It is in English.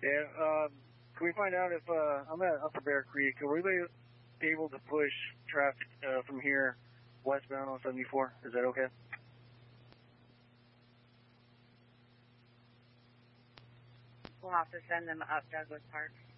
Yeah, can we find out if, I'm at Upper Bear Creek, are we able to push traffic from here westbound on 74? Is that okay? We'll have to send them up Douglas Park.